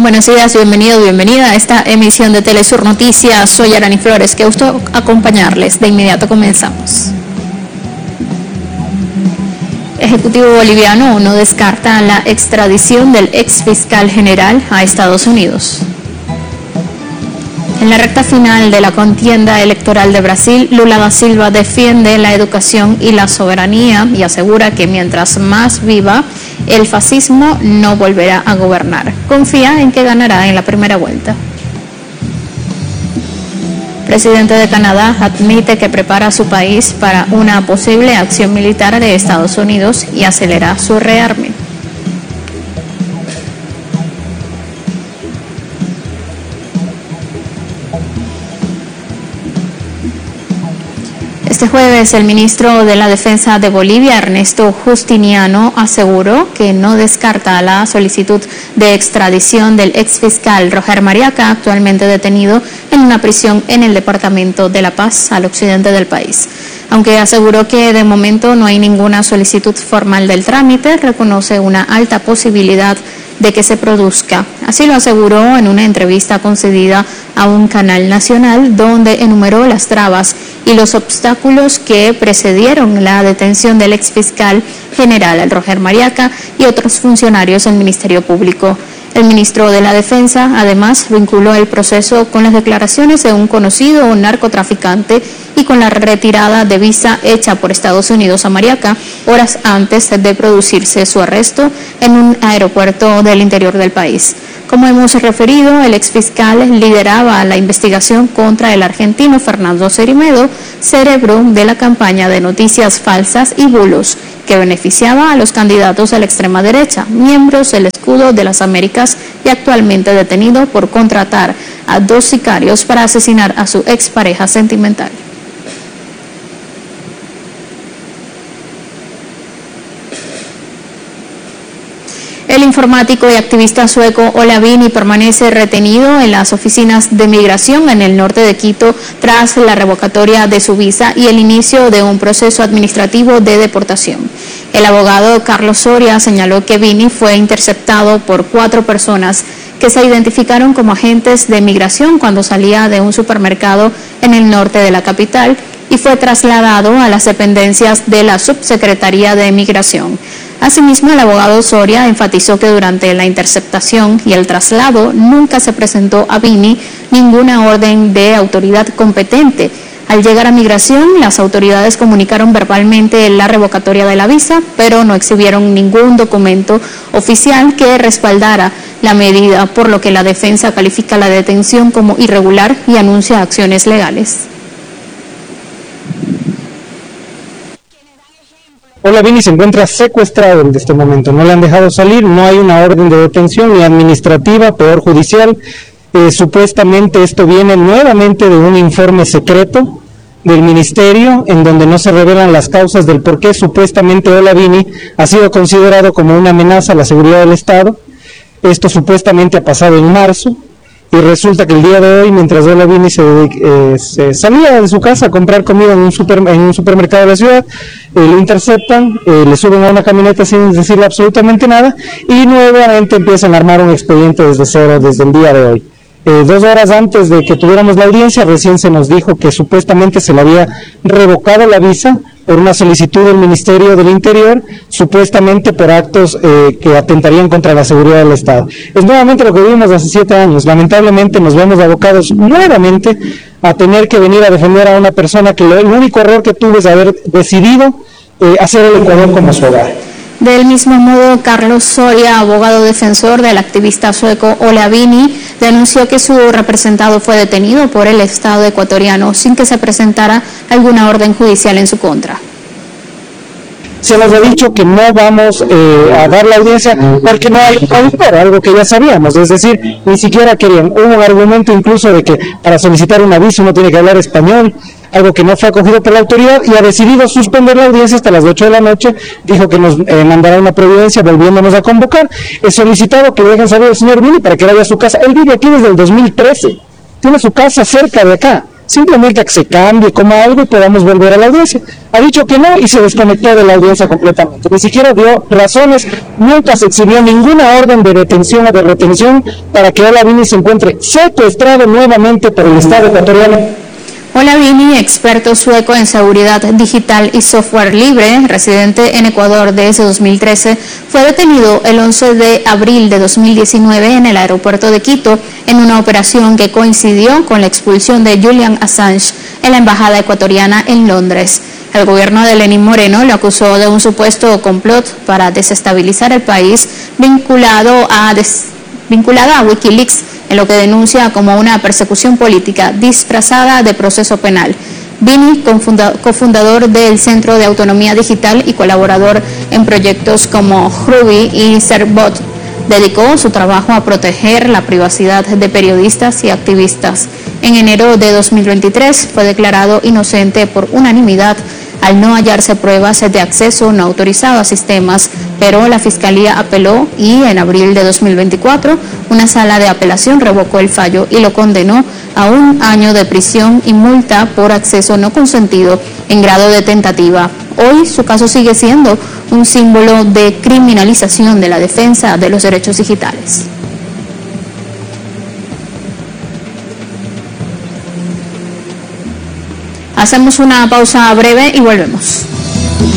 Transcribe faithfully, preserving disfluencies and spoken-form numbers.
Buenos días, bienvenido, bienvenida a esta emisión de Telesur Noticias. Soy Arani Flores, que gusto acompañarles. De inmediato comenzamos. Ejecutivo boliviano no descarta la extradición del ex fiscal general a Estados Unidos. En la recta final de la contienda electoral de Brasil, Lula da Silva defiende la educación y la soberanía y asegura que mientras más viva, el fascismo no volverá a gobernar. Confía en que ganará en la primera vuelta. Presidente de Canadá admite que prepara a su país para una posible acción militar de Estados Unidos y acelera su rearme. Este jueves, el ministro de la Defensa de Bolivia, Ernesto Justiniano, aseguró que no descarta la solicitud de extradición del exfiscal Roger Mariaca, actualmente detenido en una prisión en el departamento de La Paz, al occidente del país. Aunque aseguró que de momento no hay ninguna solicitud formal del trámite, reconoce una alta posibilidad de que se produzca. Así lo aseguró en una entrevista concedida a un canal nacional, donde enumeró las trabas y los obstáculos que precedieron la detención del exfiscal general Roger Mariaca y otros funcionarios del Ministerio Público. El ministro de la Defensa, además, vinculó el proceso con las declaraciones de un conocido narcotraficante y con la retirada de visa hecha por Estados Unidos a Mariaca horas antes de producirse su arresto en un aeropuerto del interior del país. Como hemos referido, el exfiscal lideraba la investigación contra el argentino Fernando Cermedo, cerebro de la campaña de noticias falsas y bulos que beneficiaba a los candidatos a la extrema derecha, miembros del Escudo de las Américas y actualmente detenido por contratar a dos sicarios para asesinar a su expareja sentimental. El informático y activista sueco Ola Vini permanece retenido en las oficinas de migración en el norte de Quito tras la revocatoria de su visa y el inicio de un proceso administrativo de deportación. El abogado Carlos Soria señaló que Vini fue interceptado por cuatro personas que se identificaron como agentes de migración cuando salía de un supermercado en el norte de la capital y fue trasladado a las dependencias de la Subsecretaría de Migración. Asimismo, el abogado Soria enfatizó que durante la interceptación y el traslado nunca se presentó a Vini ninguna orden de autoridad competente. Al llegar a migración, las autoridades comunicaron verbalmente la revocatoria de la visa, pero no exhibieron ningún documento oficial que respaldara la medida, por lo que la defensa califica la detención como irregular y anuncia acciones legales. Ola Vini se encuentra secuestrado en este momento, no le han dejado salir, no hay una orden de detención ni administrativa, peor judicial. Eh, supuestamente esto viene nuevamente de un informe secreto del ministerio en donde no se revelan las causas del por qué supuestamente Ola Vini ha sido considerado como una amenaza a la seguridad del Estado. Esto supuestamente ha pasado en marzo. Y resulta que el día de hoy, mientras Ola Vini se, eh, se salía de su casa a comprar comida en un, super, en un supermercado de la ciudad, eh, lo interceptan, eh, le suben a una camioneta sin decirle absolutamente nada y nuevamente empiezan a armar un expediente desde cero desde el día de hoy. Eh, dos horas antes de que tuviéramos la audiencia, recién se nos dijo que supuestamente se le había revocado la visa por una solicitud del Ministerio del Interior, supuestamente por actos eh, que atentarían contra la seguridad del Estado. Es nuevamente lo que vimos hace siete años. Lamentablemente nos vemos abocados nuevamente a tener que venir a defender a una persona que lo, el único error que tuvo es haber decidido eh, hacer el Ecuador como su hogar. Del mismo modo, Carlos Soria, abogado defensor del activista sueco Ola Vini, denunció que su representado fue detenido por el Estado ecuatoriano sin que se presentara alguna orden judicial en su contra. Se nos ha dicho que no vamos eh, a dar la audiencia porque no hay autor, algo que ya sabíamos, es decir, ni siquiera querían. Hubo un argumento incluso de que para solicitar un aviso uno tiene que hablar español, algo que no fue acogido por la autoridad, y ha decidido suspender la audiencia hasta las ocho de la noche. Dijo que nos eh, mandará una providencia volviéndonos a convocar. He solicitado que le dejen saber al señor Vini para que vaya a su casa. Él vive aquí desde el dos mil trece, tiene su casa cerca de acá. simplemente a que se cambie, coma algo y podamos volver a la audiencia. Ha dicho que no y se desconectó de la audiencia completamente. Ni siquiera dio razones, nunca se exhibió ninguna orden de detención o de retención para que Olavini se encuentre secuestrado nuevamente por el Estado ecuatoriano. Olavini, experto sueco en seguridad digital y software libre, residente en Ecuador desde dos mil trece, fue detenido el once de abril de dos mil diecinueve en el aeropuerto de Quito en una operación que coincidió con la expulsión de Julian Assange en la embajada ecuatoriana en Londres. El gobierno de Lenín Moreno lo acusó de un supuesto complot para desestabilizar el país vinculado a, des, vinculado a Wikileaks, en lo que denuncia como una persecución política disfrazada de proceso penal. Vini, cofundador del Centro de Autonomía Digital y colaborador en proyectos como Ruby y Certbot, dedicó su trabajo a proteger la privacidad de periodistas y activistas. En enero de dos mil veintitrés fue declarado inocente por unanimidad al no hallarse pruebas de acceso no autorizado a sistemas, pero la Fiscalía apeló y en abril de dos mil veinticuatro una sala de apelación revocó el fallo y lo condenó a un año de prisión y multa por acceso no consentido en grado de tentativa. Hoy su caso sigue siendo un símbolo de criminalización de la defensa de los derechos digitales. Hacemos una pausa breve y volvemos.